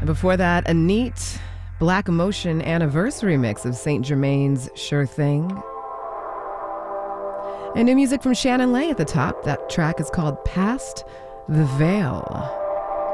Before that, a neat Black Emotion anniversary mix of Saint Germain's Sure Thing. And new music from Shannon Lay at the top. That track is called Past the Veil.